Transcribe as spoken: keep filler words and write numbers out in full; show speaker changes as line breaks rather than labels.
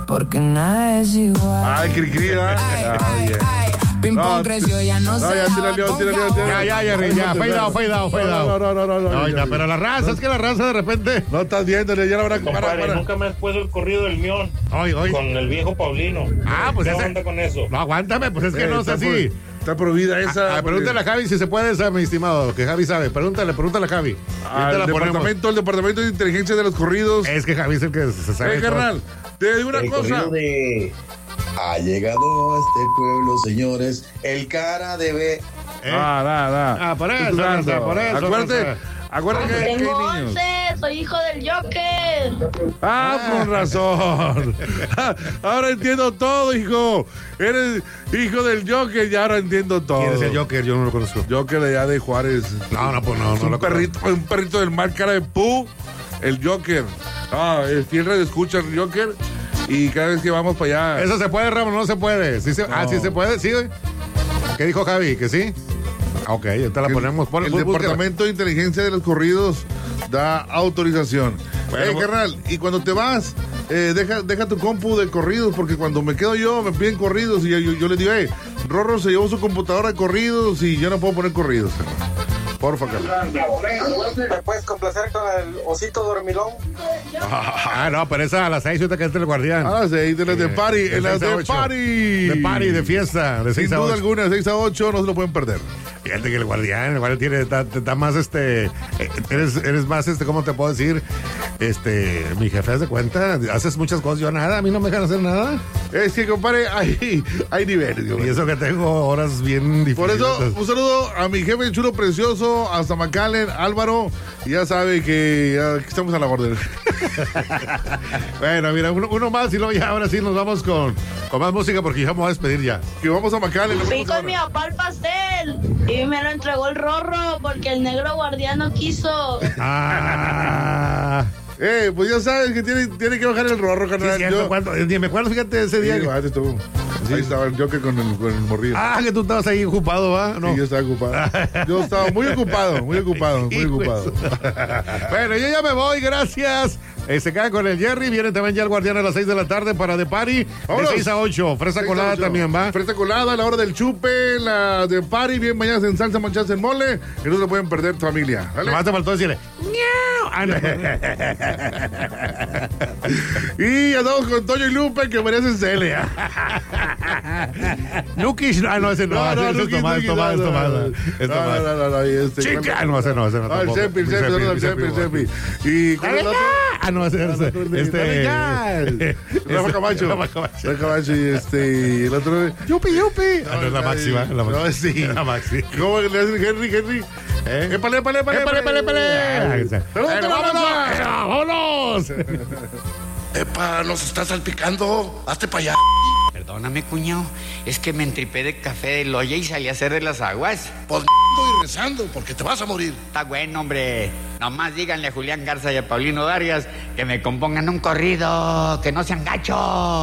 porque nada es igual.
Ay, cri cri, ay, ay, ay.
Ping pong
No,
creció, ya no,
no,
se
ya,
daba,
tírale,
por
tírale,
favor.
tírale.
Ya, ya, ya, ya, fade out, fade out, fade out.
No, no, no, no, no,
No,
ya,
pero la raza, es que la raza de repente.
No estás viendo, ya la habrá para,
Compadre,
para.
nunca me has puesto el corrido del Mión
Hoy, hoy.
con el viejo Paulino.
Ah, pues
¿Qué
ese-
onda con eso?
No, aguántame, pues es que
Eh,
no sé
está
si.
pro- Está prohibida esa.
Ah, pregúntale a Javi si se puede esa, mi estimado, que Javi sabe. Pregúntale, pregúntale a Javi. Ahorita
Al
la ponemos.
departamento, el departamento de inteligencia de los corridos.
Es que Javi es el que se sabe.
Eh,
todo.
carnal, te digo una
El
cosa.
corrido de ha llegado a este pueblo, señores, el cara de B.
¿Eh?
Ah, da, da.
Ah, por eso,
Escuchando.
Raza, por eso,
Acuérdate,
Raza.
acuérdate que, que hay
Tengo
niños.
once, soy hijo del Joker.
Ah, con razón. Ahora entiendo todo, hijo. Eres hijo del Joker y ahora entiendo todo.
¿Quién es el Joker? Yo no lo conozco.
Joker de allá de Juárez.
No, no, pues no,
Es
no
un
lo
perrito, un perrito del mar, cara de pu. El Joker. Ah, el fiel radio escucha el Joker. Y cada vez que vamos para allá.
¿Eso se puede, Ramón? No se puede. ¿Sí se... Ah, sí se puede, sí. ¿Qué dijo Javi? ¿Que sí? Ah, ok, ahorita la
el,
ponemos. Pon-
el
bú- búsquela.
Departamento de Inteligencia de los Corridos da autorización.
Bueno,
Eh,
bu-
carnal, y cuando te vas, eh, deja, deja tu compu de corridos, porque cuando me quedo yo, me piden corridos, y yo, yo, yo les digo, eh, Rorro se llevó su computadora de corridos y yo no puedo poner corridos, carnal. Porfa, carnal.
¿Me puedes complacer con el osito dormilón?
Ah, no, pero esa a las seis, ahorita que entre el guardián.
Ah, sí, de las de
Eh,
party,
de
en las
seis a
de
ocho.
party.
De party, de fiesta, de
Sin
seis a
duda
ocho.
alguna, de seis a ocho no se lo pueden perder.
Fíjate que el guardián, el guardián tiene, está, está más este, eh, eres, eres más este, ¿cómo te puedo decir? Este, mi jefe, haz de cuenta, haces muchas cosas, yo nada, a mí no me dejan hacer nada.
Es que, compadre, hay, hay niveles.
Y
compadre.
eso que tengo horas bien difíciles.
Por eso, un saludo a mi jefe chulo precioso, hasta McAllen, Álvaro, y ya sabe que ya que estamos a la orden.
Bueno, mira, uno, uno más y luego ya ahora sí nos vamos con, con más música porque ya me voy a despedir ya.
Que vamos a McAllen. nos
Fui
vemos
con mi
ahora.
papá al pastel y me lo entregó el Rorro porque el negro guardián no quiso.
Ah,
Eh, pues ya sabes que tiene, tiene que bajar el rorro,
sí,
carnal.
cierto,
Yo-
¿cuánto? Ni me acuerdo, fíjate, ese día.
Sí,
que-
bájate tú. Ahí estaba el Joker con el, con el morrillo.
Ah, que tú estabas ahí ocupado, ¿va? No.
Sí, yo estaba ocupado. Yo estaba muy ocupado, muy ocupado, muy
Hijo de
ocupado.
su- Bueno, yo ya me voy, gracias. Eh, se queda con el Jerry, viene también ya el guardián a las seis de la tarde para de party, de
Vámonos.
seis a ocho. Fresa
seis a
colada
ocho.
también, ¿va?
Fresa colada, la hora del chupe, la de party, bien bañadas en salsa, manchadas en mole, que no se pueden perder tu familia. ¿Vale?
Nomás te faltó decirle. "Miau". Ah, no.
Y andamos con Toño y Lupe, que merecen cele.
Nukish, ah, no, ese no, ese- ese es
Nuki,
Tomás,
Nuki,
Tomás,
no,
Tomás.
no,
Es
no,
Tomás.
no, no, no, y este,
Chica, no, ese no, ese no.
Ah, el
tampoco.
Cepi, el
Mi
Cepi,
Cepi,
saludos al
mi
Cepi, el
Cepi,
Cepi. ¿Y cuál es el otro?
Ah, no, ese es este.
Rafa Camacho.
Rafa Camacho.
Rafa Camacho y este, y el otro.
Yupi, yupi. Ah, no, es la máxima. La máxima.
No, sí.
La máxima.
¿Cómo le hacen Henry, Henry?
¿Eh?
Épale, épale, épale.
¡Épale, épale, épale!
Saludos,
Bueno,
vámonos.
¡Vámonos!
Epa, nos está salpicando. Hazte para allá.
Perdóname, cuñado, es que me entripé de café de loya y salí a hacer de las aguas.
Pues y rezando, porque te vas a morir.
Está bueno, hombre. Nomás díganle a Julián Garza y a Paulino Darias que me compongan un corrido, que no sean gachos.